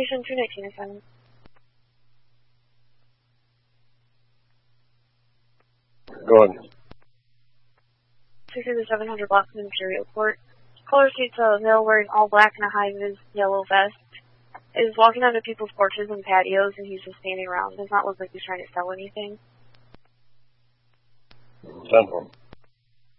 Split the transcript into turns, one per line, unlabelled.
Station 219 assignment.
Go on.
60700 block of Imperial Court. Caller states a male wearing all black and a high-vis yellow vest is walking onto people's porches and patios, and he's just standing around. Does not look like he's trying to sell anything.
10-4.